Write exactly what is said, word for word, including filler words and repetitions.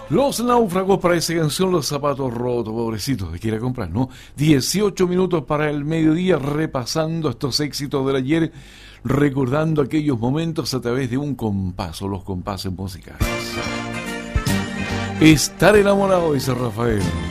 Los náufragos, para esa canción, Los zapatos rotos, pobrecitos, de que ir a comprar, ¿no? dieciocho minutos para el mediodía, repasando estos éxitos del ayer, recordando aquellos momentos a través de un compás, o los compases musicales. Estar enamorado, dice Rafael.